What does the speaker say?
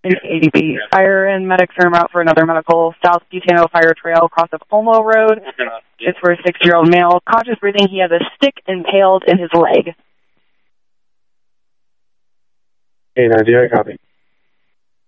ADB. Fire and medics are en route for another medical. South Butano Fire Trail, across of Olmo Road. It's for a 6-year-old male. Conscious breathing. He has a stick impaled in his leg. Hey, 9, do I copy?